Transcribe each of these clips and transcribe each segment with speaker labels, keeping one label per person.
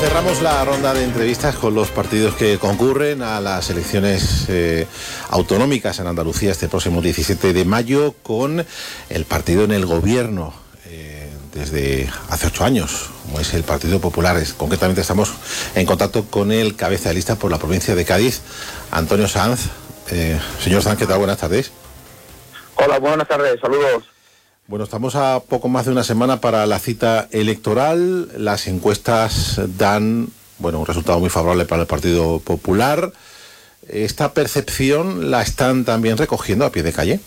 Speaker 1: Cerramos la ronda de entrevistas con los partidos que concurren a las elecciones autonómicas en Andalucía este próximo 17 de mayo con el partido en el gobierno desde hace 8 años, como es el Partido Popular. Concretamente estamos en contacto con el cabeza de lista por la provincia de Cádiz, Antonio Sanz. Señor Sanz, ¿qué tal? Buenas tardes.
Speaker 2: Hola, buenas tardes, saludos.
Speaker 1: Bueno, estamos a poco más de una semana para la cita electoral. Las encuestas dan, un resultado muy favorable para el Partido Popular. ¿Esta percepción la están también recogiendo a pie de calle?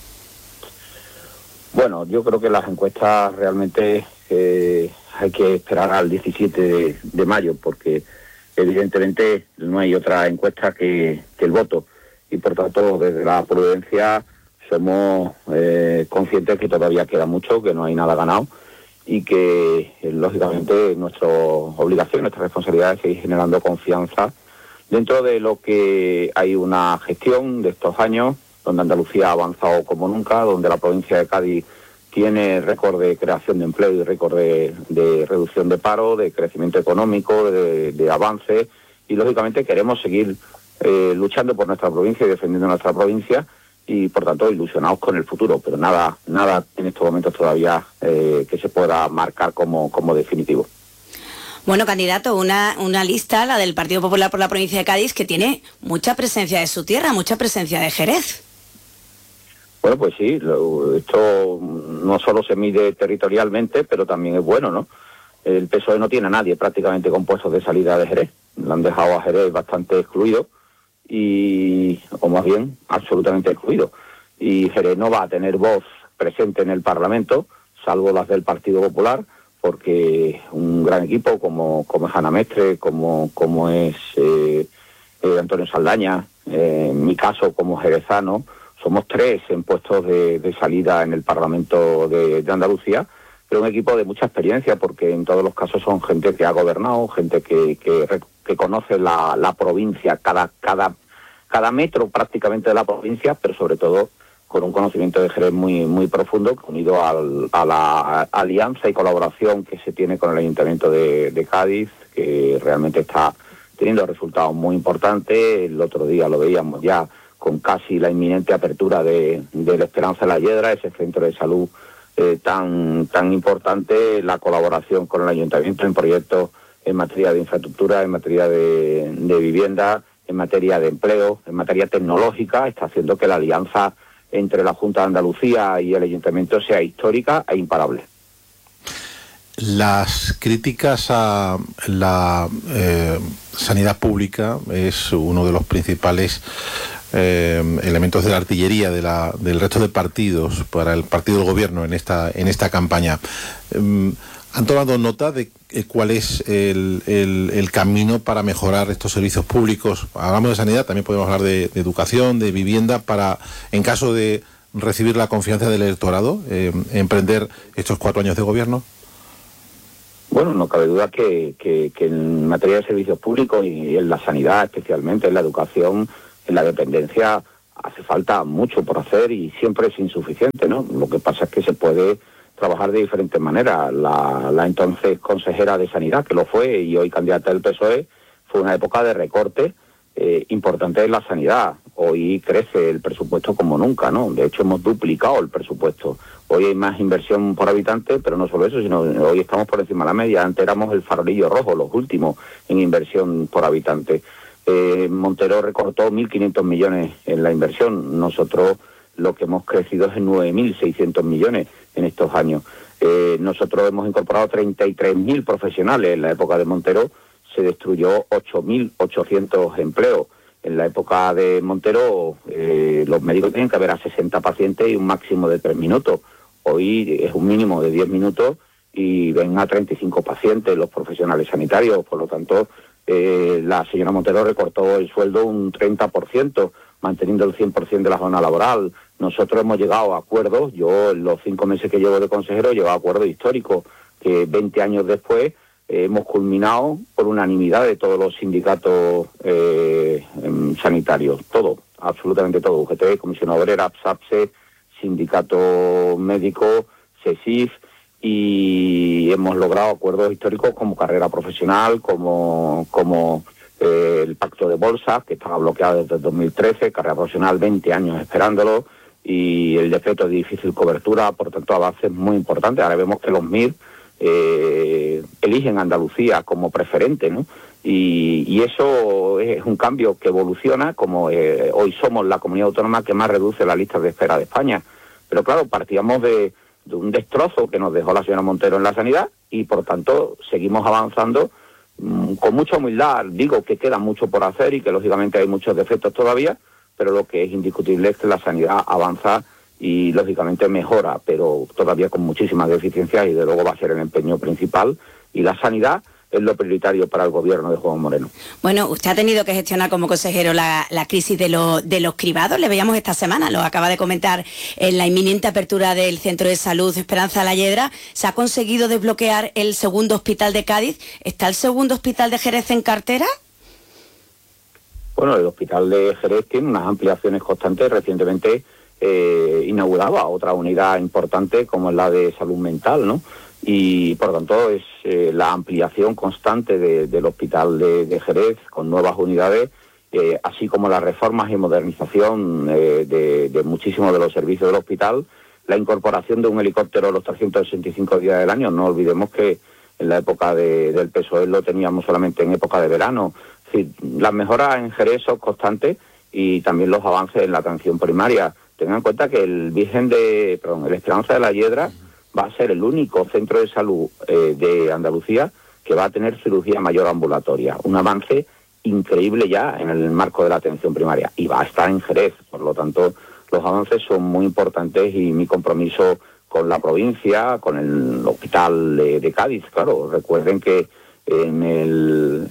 Speaker 2: Bueno, yo creo que las encuestas realmente hay que esperar al 17 de mayo, porque evidentemente no hay otra encuesta que el voto. Y por tanto, desde la prudencia somos conscientes que todavía queda mucho, que no hay nada ganado y que, lógicamente, nuestra obligación, nuestra responsabilidad es seguir generando confianza dentro de lo que hay una gestión de estos años, donde Andalucía ha avanzado como nunca, donde la provincia de Cádiz tiene récord de creación de empleo y récord de reducción de paro, de crecimiento económico, de avance, y lógicamente queremos seguir luchando por nuestra provincia y defendiendo nuestra provincia, y por tanto ilusionados con el futuro, pero nada en estos momentos todavía que se pueda marcar como definitivo.
Speaker 3: Bueno, candidato, una lista, la del Partido Popular por la provincia de Cádiz, que tiene mucha presencia de su tierra, mucha presencia de Jerez.
Speaker 2: Bueno, pues sí, esto no solo se mide territorialmente, pero también es bueno, ¿no? El PSOE no tiene a nadie prácticamente con puestos de salida de Jerez. Lo han dejado a Jerez bastante excluido, o más bien absolutamente excluido. Y Jerez no va a tener voz presente en el Parlamento, salvo las del Partido Popular, porque un gran equipo como es Ana Mestre, como es Antonio Saldaña, en mi caso como jerezano, somos 3 en puestos de salida en el Parlamento de Andalucía, pero un equipo de mucha experiencia, porque en todos los casos son gente que ha gobernado, gente que conoce la provincia, cada metro prácticamente de la provincia, pero sobre todo con un conocimiento de Jerez muy profundo, unido a la alianza y colaboración que se tiene con el Ayuntamiento de Cádiz, que realmente está teniendo resultados muy importantes. El otro día lo veíamos ya con casi la inminente apertura de la Esperanza de la Hiedra, ese centro de salud tan importante, la colaboración con el Ayuntamiento en proyectos en materia de infraestructura, en materia de vivienda, en materia de empleo, en materia tecnológica, está haciendo que la alianza entre la Junta de Andalucía y el Ayuntamiento sea histórica e imparable.
Speaker 1: Las críticas a la sanidad pública es uno de los principales elementos de la artillería del resto de partidos para el partido del gobierno en esta campaña. ¿Han tomado nota de cuál es el camino para mejorar estos servicios públicos? Hablamos de sanidad, también podemos hablar de educación, de vivienda, para, en caso de recibir la confianza del electorado, emprender estos 4 años de gobierno.
Speaker 2: Bueno, no cabe duda que en materia de servicios públicos y en la sanidad, especialmente en la educación, en la dependencia, hace falta mucho por hacer y siempre es insuficiente, ¿no? Lo que pasa es que se puede trabajar de diferentes maneras. La entonces consejera de Sanidad, que lo fue y hoy candidata del PSOE, fue una época de recorte importante en la sanidad. Hoy crece el presupuesto como nunca, ¿no? De hecho, hemos duplicado el presupuesto. Hoy hay más inversión por habitante, pero no solo eso, sino hoy estamos por encima de la media. Antes éramos el farolillo rojo, los últimos en inversión por habitante. Montero recortó 1.500 millones en la inversión. Nosotros lo que hemos crecido es en 9.600 millones en estos años. Nosotros hemos incorporado 33.000 profesionales. En la época de Montero se destruyó 8.800 empleos. En la época de Montero los médicos tenían que ver a 60 pacientes y un máximo de 3 minutos. Hoy es un mínimo de 10 minutos y ven a 35 pacientes los profesionales sanitarios. Por lo tanto, la señora Montero recortó el sueldo un 30%, manteniendo el 100% de la zona laboral. Nosotros hemos llegado a acuerdos, yo en los 5 meses que llevo de consejero he llegado a acuerdos históricos, que 20 años después hemos culminado por unanimidad de todos los sindicatos sanitarios, todo, absolutamente todo, UGT, Comisión Obrera, PSAPSE, Sindicato Médico, CESIF, y hemos logrado acuerdos históricos como carrera profesional, como el pacto de bolsa, que estaba bloqueado desde el 2013, carrera profesional 20 años esperándolo, y el decreto de difícil cobertura, por tanto avances muy importantes. Ahora vemos que los MIR eligen Andalucía como preferente, ¿no? Y eso es un cambio que evoluciona, como hoy somos la comunidad autónoma que más reduce las listas de espera de España. Pero claro, partíamos de un destrozo que nos dejó la señora Montero en la sanidad y por tanto seguimos avanzando con mucha humildad. Digo que queda mucho por hacer y que lógicamente hay muchos defectos todavía, pero lo que es indiscutible es que la sanidad avanza y lógicamente mejora, pero todavía con muchísimas deficiencias y de luego va a ser el empeño principal, y la sanidad es lo prioritario para el gobierno de Juan Moreno.
Speaker 3: Bueno, usted ha tenido que gestionar como consejero la crisis de los cribados. Le veíamos esta semana, lo acaba de comentar, en la inminente apertura del Centro de Salud Esperanza La Hiedra. Se ha conseguido desbloquear el segundo hospital de Cádiz. ¿Está el segundo hospital de Jerez en cartera?
Speaker 2: Bueno, el hospital de Jerez tiene unas ampliaciones constantes. Recientemente inauguraba otra unidad importante como es la de salud mental, ¿no? Y por lo tanto es la ampliación constante del hospital de Jerez con nuevas unidades, así como las reformas y modernización de muchísimos de los servicios del hospital, la incorporación de un helicóptero los 365 días del año. No olvidemos que en la época del PSOE lo teníamos solamente en época de verano. Es decir, las mejoras en Jerez son constantes y también los avances en la atención primaria. Tengan en cuenta que el Esperanza de la Hiedra va a ser el único centro de salud de Andalucía que va a tener cirugía mayor ambulatoria. Un avance increíble ya en el marco de la atención primaria. Y va a estar en Jerez. Por lo tanto, los avances son muy importantes y mi compromiso con la provincia, con el hospital de Cádiz. Claro, recuerden que en el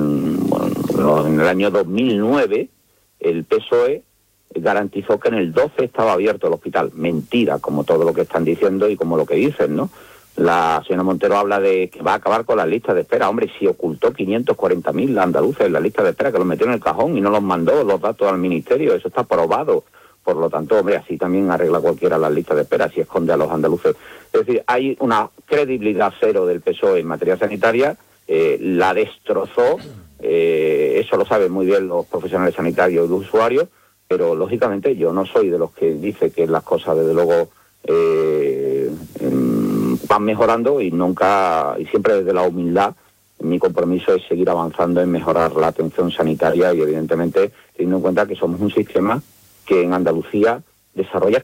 Speaker 2: año 2009 el PSOE garantizó que en el 12 estaba abierto el hospital. Mentira, como todo lo que están diciendo y como lo que dicen, ¿no? La señora Montero habla de que va a acabar con las listas de espera. Hombre, si ocultó 540.000 andaluces en la lista de espera, que los metió en el cajón y no los mandó los datos al ministerio, eso está probado. Por lo tanto, hombre, así también arregla cualquiera las listas de espera si esconde a los andaluces. Es decir, hay una credibilidad cero del PSOE en materia sanitaria, la destrozó, eso lo saben muy bien los profesionales sanitarios y los usuarios, pero lógicamente yo no soy de los que dice que las cosas desde luego van mejorando y siempre desde la humildad. Mi compromiso es seguir avanzando en mejorar la atención sanitaria y evidentemente teniendo en cuenta que somos un sistema que en Andalucía desarrolla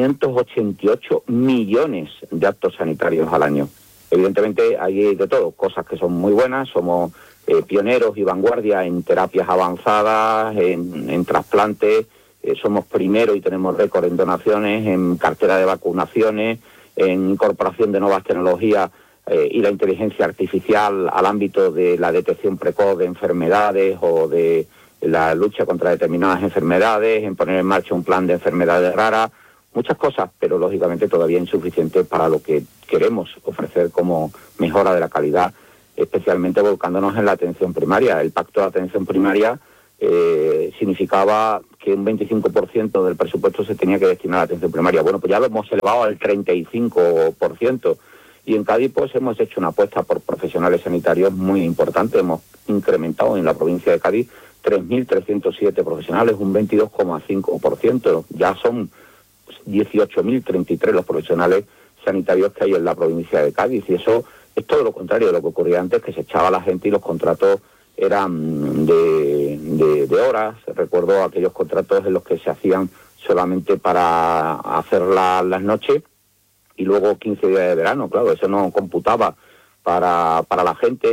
Speaker 2: 588 millones de actos sanitarios al año. Evidentemente hay de todo, cosas que son muy buenas, somos pioneros y vanguardia en terapias avanzadas, en trasplantes, somos primeros y tenemos récord en donaciones, en cartera de vacunaciones, en incorporación de nuevas tecnologías y la inteligencia artificial al ámbito de la detección precoz de enfermedades o de la lucha contra determinadas enfermedades, en poner en marcha un plan de enfermedades raras, muchas cosas, pero lógicamente todavía insuficiente para lo que queremos ofrecer como mejora de la calidad, especialmente volcándonos en la atención primaria. El pacto de atención primaria significaba que un 25% del presupuesto se tenía que destinar a la atención primaria. Bueno, pues ya lo hemos elevado al 35%. Y en Cádiz pues hemos hecho una apuesta por profesionales sanitarios muy importante. Hemos incrementado en la provincia de Cádiz 3.307 profesionales, un 22,5%. Ya son 18.033 los profesionales sanitarios que hay en la provincia de Cádiz. Y eso es todo lo contrario de lo que ocurría antes, que se echaba a la gente y los contratos eran de horas. Recuerdo aquellos contratos en los que se hacían solamente para hacer las noches y luego 15 días de verano. Claro, eso no computaba para la gente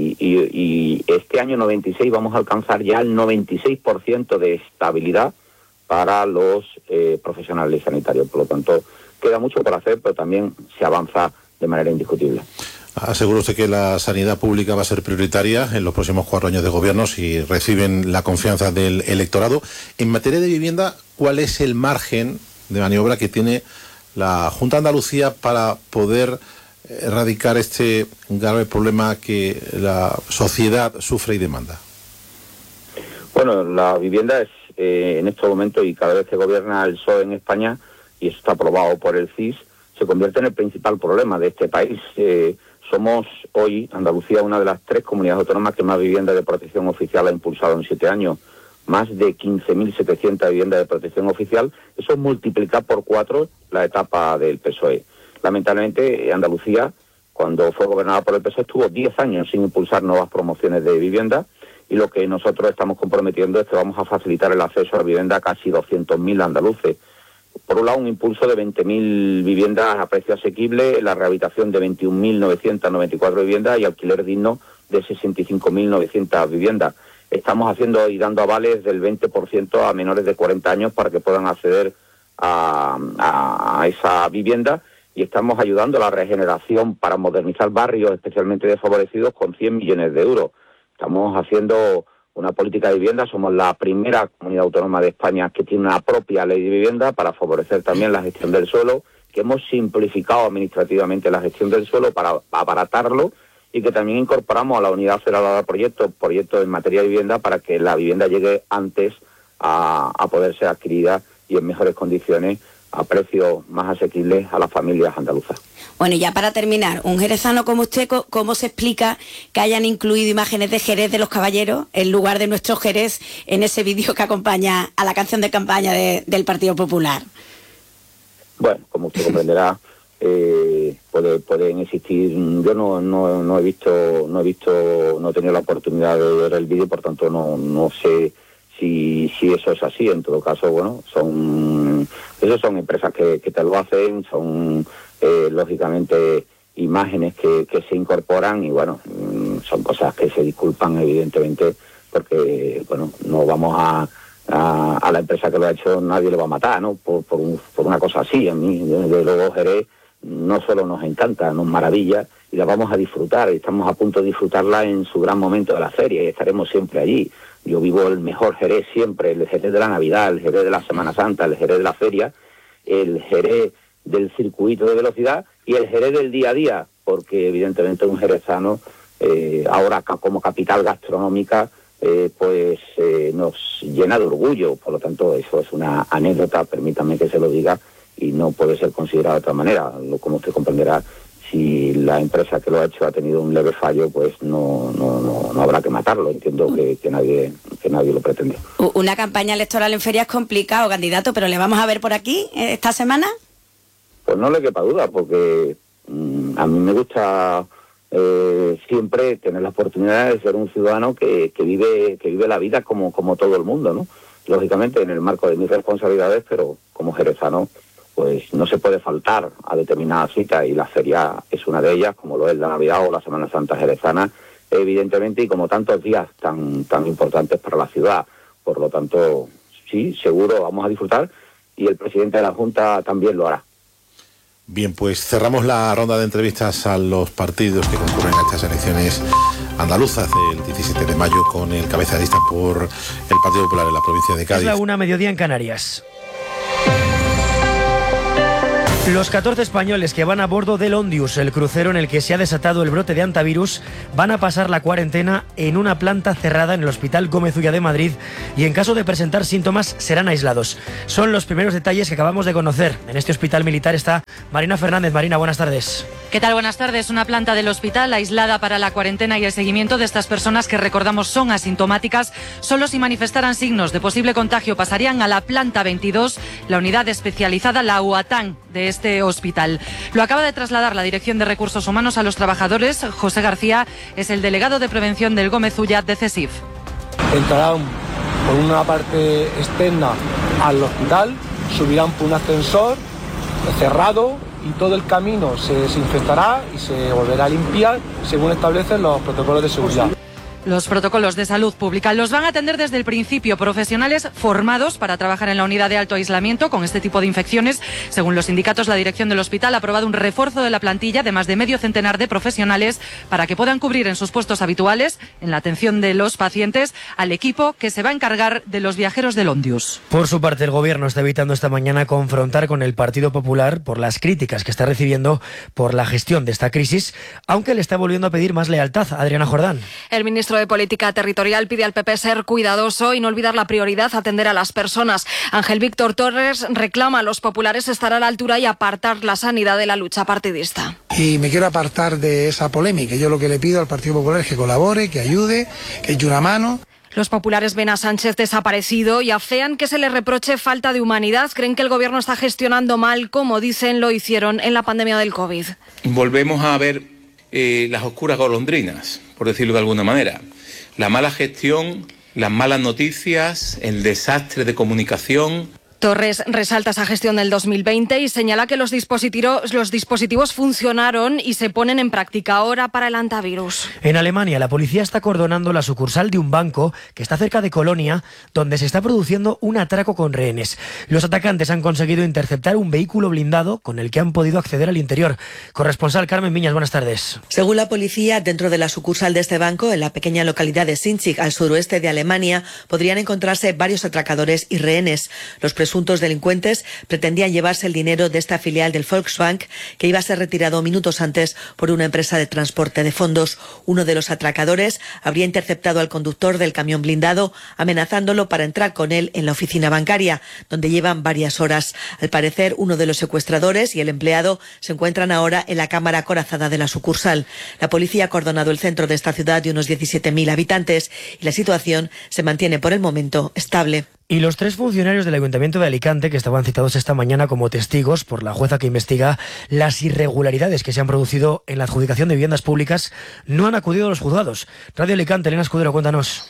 Speaker 2: y este año 96 vamos a alcanzar ya el 96% de estabilidad para los profesionales sanitarios. Por lo tanto, queda mucho por hacer, pero también se avanza de manera indiscutible.
Speaker 1: ¿Asegura usted que la sanidad pública va a ser prioritaria en los próximos 4 años de gobierno si reciben la confianza del electorado? En materia de vivienda, ¿cuál es el margen de maniobra que tiene la Junta de Andalucía para poder erradicar este grave problema que la sociedad sufre y demanda?
Speaker 2: Bueno, la vivienda es en estos momentos, y cada vez que gobierna el PSOE en España, y eso está aprobado por el CIS, se convierte en el principal problema de este país. Somos hoy, Andalucía, una de las 3 comunidades autónomas que más viviendas de protección oficial ha impulsado en 7 años. Más de 15.700 viviendas de protección oficial. Eso es multiplicar por 4 la etapa del PSOE. Lamentablemente, Andalucía, cuando fue gobernada por el PSOE, estuvo 10 años sin impulsar nuevas promociones de vivienda, y lo que nosotros estamos comprometiendo es que vamos a facilitar el acceso a la vivienda a casi 200.000 andaluces. Por un lado, un impulso de 20.000 viviendas a precio asequible, la rehabilitación de 21.994 viviendas y alquiler digno de 65.900 viviendas. Estamos haciendo y dando avales del 20% a menores de 40 años para que puedan acceder a esa vivienda, y estamos ayudando a la regeneración para modernizar barrios especialmente desfavorecidos con 100 millones de euros. Estamos haciendo una política de vivienda, somos la primera comunidad autónoma de España que tiene una propia ley de vivienda para favorecer también la gestión del suelo, que hemos simplificado administrativamente la gestión del suelo para abaratarlo, y que también incorporamos a la unidad federal de proyectos en materia de vivienda para que la vivienda llegue antes a poder ser adquirida y en mejores condiciones a precios más asequibles a las familias andaluzas.
Speaker 3: Bueno, y ya para terminar, un jerezano como usted, ¿cómo se explica que hayan incluido imágenes de Jerez de los Caballeros en lugar de nuestro Jerez en ese vídeo que acompaña a la canción de campaña del Partido Popular?
Speaker 2: Bueno, como usted comprenderá, pueden existir. Yo no he tenido la oportunidad de ver el vídeo, por tanto no sé si eso es así. En todo caso, bueno, son empresas que te lo hacen, son lógicamente imágenes que se incorporan, y bueno, son cosas que se disculpan evidentemente, porque bueno, no vamos a la empresa que lo ha hecho, nadie le va a matar, ¿no? Por una cosa así. A mí, desde luego, Jerez no solo nos encanta, nos maravilla, y la vamos a disfrutar. Estamos a punto de disfrutarla en su gran momento de la feria, y estaremos siempre allí. Yo vivo el mejor Jerez siempre, el Jerez de la Navidad, el Jerez de la Semana Santa, el Jerez de la feria, el Jerez del circuito de velocidad y el Jerez del día a día, porque evidentemente un jerezano, ahora como capital gastronómica, nos llena de orgullo. Por lo tanto, eso es una anécdota, permítame que se lo diga, y no puede ser considerado de otra manera. Como usted comprenderá, si la empresa que lo ha hecho ha tenido un leve fallo, pues no habrá que matarlo. Entiendo que nadie lo pretende.
Speaker 3: Una campaña electoral en feria es complicado, candidato, pero ¿le vamos a ver por aquí esta semana?
Speaker 2: Pues no le quepa duda, porque a mí me gusta siempre tener la oportunidad de ser un ciudadano que vive la vida como todo el mundo, ¿no? Lógicamente en el marco de mis responsabilidades, pero como jerezano, pues no se puede faltar a determinadas citas, y la feria es una de ellas, como lo es la Navidad o la Semana Santa jerezana, evidentemente, y como tantos días tan importantes para la ciudad. Por lo tanto, sí, seguro vamos a disfrutar, y el presidente de la Junta también lo hará.
Speaker 1: Bien, pues cerramos la ronda de entrevistas a los partidos que concurren a estas elecciones andaluzas del 17 de mayo con el cabeza de lista por el Partido Popular en la provincia de Cádiz.
Speaker 4: Es la 1:00 en Canarias. Los 14 españoles que van a bordo del Ondius, el crucero en el que se ha desatado el brote de hantavirus, van a pasar la cuarentena en una planta cerrada en el Hospital Gómez Ulla de Madrid, y en caso de presentar síntomas serán aislados. Son los primeros detalles que acabamos de conocer. En este hospital militar está Marina Fernández. Marina, buenas tardes.
Speaker 5: ¿Qué tal? Buenas tardes. Una planta del hospital aislada para la cuarentena y el seguimiento de estas personas que, recordamos, son asintomáticas. Solo si manifestaran signos de posible contagio pasarían a la planta 22, la unidad especializada, la UATAN de este hospital. Lo acaba de trasladar la Dirección de Recursos Humanos a los trabajadores. José García es el delegado de prevención del Gómez Ulla de CESIF.
Speaker 6: Entrarán por una parte externa al hospital, subirán por un ascensor cerrado, y todo el camino se desinfectará y se volverá a limpiar según establecen los protocolos de seguridad.
Speaker 5: Los protocolos de salud pública los van a atender desde el principio profesionales formados para trabajar en la unidad de alto aislamiento con este tipo de infecciones. Según los sindicatos, la dirección del hospital ha aprobado un refuerzo de la plantilla de más de medio centenar de profesionales para que puedan cubrir en sus puestos habituales, en la atención de los pacientes, al equipo que se va a encargar de los viajeros del Ondius.
Speaker 4: Por su parte, el Gobierno está evitando esta mañana confrontar con el Partido Popular por las críticas que está recibiendo por la gestión de esta crisis, aunque le está volviendo a pedir más lealtad. Adriana Jordán.
Speaker 7: El ministro ministro de Política Territorial pide al PP ser cuidadoso y no olvidar la prioridad, atender a las personas. Ángel Víctor Torres reclama a los populares estar a la altura y apartar la sanidad de la lucha partidista.
Speaker 8: Y me quiero apartar de esa polémica. Yo lo que le pido al Partido Popular es que colabore, que ayude, que eche una mano.
Speaker 7: Los populares ven a Sánchez desaparecido y afean que se le reproche falta de humanidad. Creen que el gobierno está gestionando mal, como dicen lo hicieron en la pandemia del COVID.
Speaker 9: Volvemos a ver las oscuras golondrinas, por decirlo de alguna manera. La mala gestión, las malas noticias, el desastre de comunicación.
Speaker 7: Torres resalta esa gestión del 2020 y señala que los dispositivos funcionaron y se ponen en práctica ahora para el antivirus.
Speaker 4: En Alemania, la policía está acordonando la sucursal de un banco que está cerca de Colonia, donde se está produciendo un atraco con rehenes. Los atacantes han conseguido interceptar un vehículo blindado con el que han podido acceder al interior. Corresponsal Carmen Viñas, buenas tardes.
Speaker 10: Según la policía, dentro de la sucursal de este banco, en la pequeña localidad de Sinzig, al suroeste de Alemania, podrían encontrarse varios atracadores y rehenes. Los presuntos delincuentes pretendían llevarse el dinero de esta filial del Volksbank, que iba a ser retirado minutos antes por una empresa de transporte de fondos. Uno de los atracadores habría interceptado al conductor del camión blindado, amenazándolo para entrar con él en la oficina bancaria, donde llevan varias horas. Al parecer, uno de los secuestradores y el empleado se encuentran ahora en la cámara acorazada de la sucursal. La policía ha acordonado el centro de esta ciudad de unos 17.000 habitantes y la situación se mantiene por el momento estable.
Speaker 4: Y los 3 funcionarios del Ayuntamiento de Alicante, que estaban citados esta mañana como testigos por la jueza que investiga las irregularidades que se han producido en la adjudicación de viviendas públicas, no han acudido a los juzgados. Radio Alicante, Elena Escudero, cuéntanos.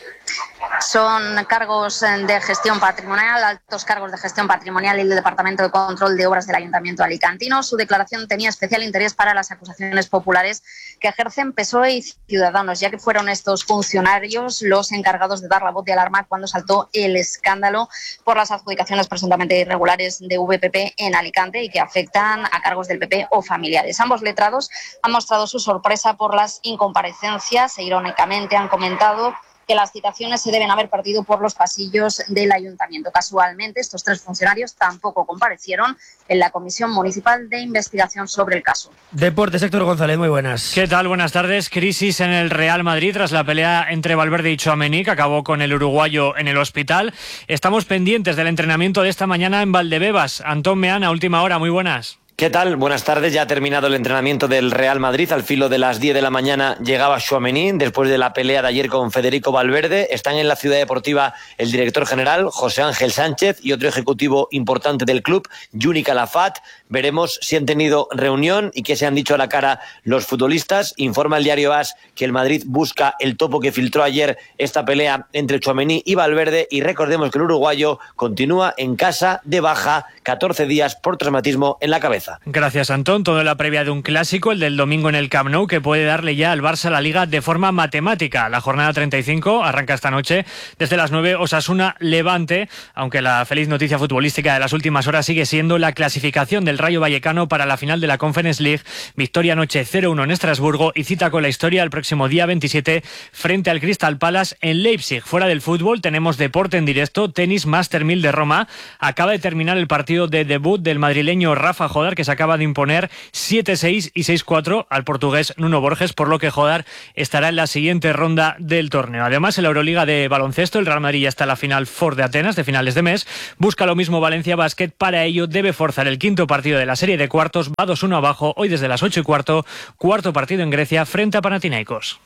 Speaker 11: Son cargos de gestión patrimonial, altos cargos de gestión patrimonial y el Departamento de Control de Obras del Ayuntamiento alicantino. Su declaración tenía especial interés para las acusaciones populares que ejercen PSOE y Ciudadanos, ya que fueron estos funcionarios los encargados de dar la voz de alarma cuando saltó el escándalo por las adjudicaciones presuntamente irregulares de VPP en Alicante y que afectan a cargos del PP o familiares. Ambos letrados han mostrado su sorpresa por las incomparecencias e irónicamente han comentado que las citaciones se deben haber perdido por los pasillos del ayuntamiento. Casualmente, estos 3 funcionarios tampoco comparecieron en la Comisión Municipal de Investigación sobre el caso.
Speaker 4: Deportes, Héctor González, muy buenas.
Speaker 12: ¿Qué tal? Buenas tardes. Crisis en el Real Madrid tras la pelea entre Valverde y Tchouaméni, que acabó con el uruguayo en el hospital. Estamos pendientes del entrenamiento de esta mañana en Valdebebas. Antón Meana, última hora, muy buenas.
Speaker 13: ¿Qué tal? Buenas tardes. Ya ha terminado el entrenamiento del Real Madrid. Al filo de las 10 de la mañana llegaba Tchouaméni después de la pelea de ayer con Federico Valverde. Están en la ciudad deportiva el director general, José Ángel Sánchez, y otro ejecutivo importante del club, Juni Calafat. Veremos si han tenido reunión y qué se han dicho a la cara los futbolistas. Informa el diario AS que el Madrid busca el topo que filtró ayer esta pelea entre Tchouaméni y Valverde. Y recordemos que el uruguayo continúa en casa de baja, 14 días por traumatismo en la cabeza.
Speaker 12: Gracias, Antón. Todo en la previa de un clásico, el del domingo en el Camp Nou, que puede darle ya al Barça la Liga de forma matemática. La jornada 35 arranca esta noche desde las 9, Osasuna-Levante, aunque la feliz noticia futbolística de las últimas horas sigue siendo la clasificación del Rayo Vallecano para la final de la Conference League. Victoria anoche 0-1 en Estrasburgo y cita con la historia el próximo día 27 frente al Crystal Palace en Leipzig. Fuera del fútbol tenemos deporte en directo, tenis Master 1000 de Roma. Acaba de terminar el partido de debut del madrileño Rafa Jodar, que se acaba de imponer 7-6 y 6-4 al portugués Nuno Borges, por lo que Jodar estará en la siguiente ronda del torneo. Además, en la Euroliga de baloncesto, el Real Madrid ya está en la final Ford de Atenas de finales de mes. Busca lo mismo Valencia Basket. Para ello debe forzar el quinto partido de la serie de cuartos. Va 2-1 abajo hoy desde las 8:15. Cuarto partido en Grecia frente a Panathinaikos.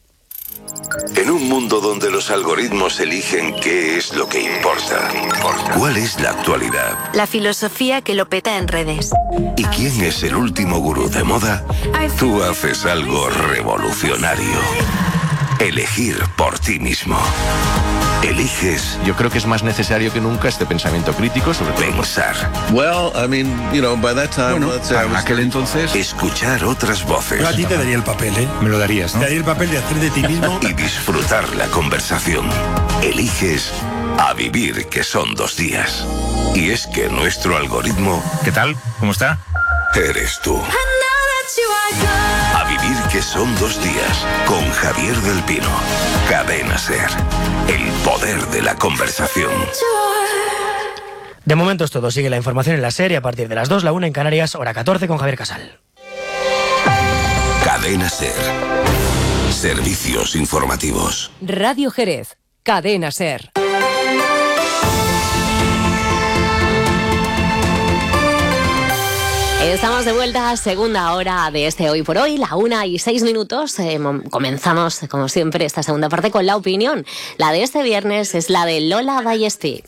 Speaker 14: En un mundo donde los algoritmos eligen qué es lo que importa, ¿cuál es la actualidad?
Speaker 15: La filosofía que lo peta en redes.
Speaker 14: ¿Y quién es el último gurú de moda? Tú haces algo revolucionario. Elegir por ti mismo. Eliges.
Speaker 16: Yo creo que es más necesario que nunca este pensamiento crítico sobre
Speaker 14: pensar.
Speaker 17: Well, I mean, you know, by that time,
Speaker 14: bueno, en aquel entonces, escuchar otras voces.
Speaker 17: Yo a ti te daría el papel, ¿eh?
Speaker 16: Me lo darías, ¿no?
Speaker 17: Te daría el papel de hacer de ti mismo
Speaker 14: y disfrutar la conversación. Eliges a vivir, que son 2 días. Y es que nuestro algoritmo...
Speaker 16: ¿Qué tal? ¿Cómo está?
Speaker 14: Eres tú. A vivir, que son 2 días, con Javier del Pino. Cadena SER. El poder de la conversación.
Speaker 4: De momento es todo. Sigue la información en la serie a partir de las 2, la 1 en Canarias, hora 14 con Javier Casal.
Speaker 14: Cadena SER. Servicios informativos.
Speaker 18: Radio Jerez, Cadena SER.
Speaker 19: Estamos de vuelta a segunda hora de este Hoy por Hoy, la 1:06. Comenzamos, como siempre, esta segunda parte con la opinión. La de este viernes es la de Lola Ballestí.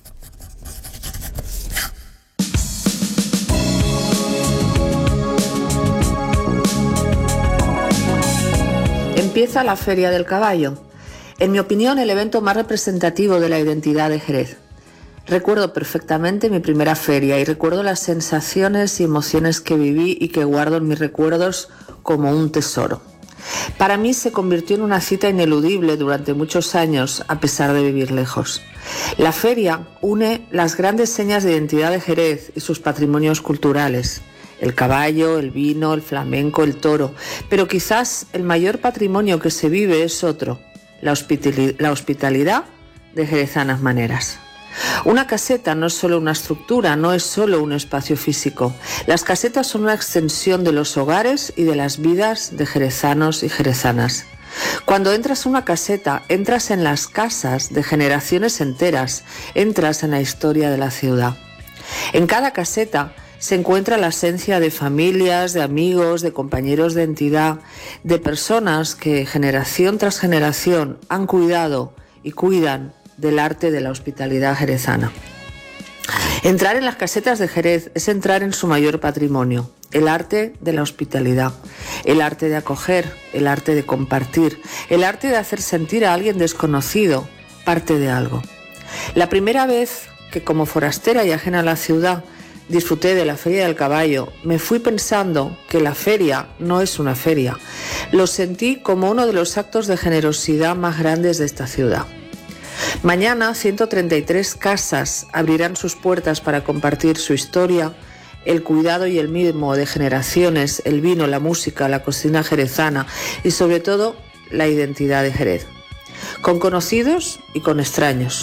Speaker 20: Empieza la Feria del Caballo. En mi opinión, el evento más representativo de la identidad de Jerez. Recuerdo perfectamente mi primera feria y recuerdo las sensaciones y emociones que viví y que guardo en mis recuerdos como un tesoro. Para mí se convirtió en una cita ineludible durante muchos años, a pesar de vivir lejos. La feria une las grandes señas de identidad de Jerez y sus patrimonios culturales. El caballo, el vino, el flamenco, el toro. Pero quizás el mayor patrimonio que se vive es otro, la hospitalidad de jerezanas maneras. Una caseta no es solo una estructura, no es solo un espacio físico. Las casetas son una extensión de los hogares y de las vidas de jerezanos y jerezanas. Cuando entras a una caseta, entras en las casas de generaciones enteras, entras en la historia de la ciudad. En cada caseta se encuentra la esencia de familias, de amigos, de compañeros de entidad, de personas que generación tras generación han cuidado y cuidan del arte de la hospitalidad jerezana. Entrar en las casetas de Jerez es entrar en su mayor patrimonio, el arte de la hospitalidad, el arte de acoger, el arte de compartir, el arte de hacer sentir a alguien desconocido parte de algo. La primera vez que como forastera y ajena a la ciudad disfruté de la Feria del Caballo, me fui pensando que la feria no es una feria. Lo sentí como uno de los actos de generosidad más grandes de esta ciudad. Mañana 133 casas abrirán sus puertas para compartir su historia, el cuidado y el mimo de generaciones, el vino, la música, la cocina jerezana y sobre todo la identidad de Jerez. Con conocidos y con extraños.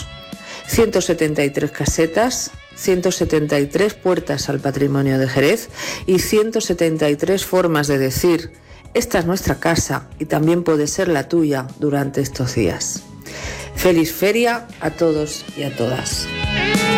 Speaker 20: 173 casetas, 173 puertas al patrimonio de Jerez y 173 formas de decir: esta es nuestra casa y también puede ser la tuya durante estos días. Feliz feria a todos y a todas.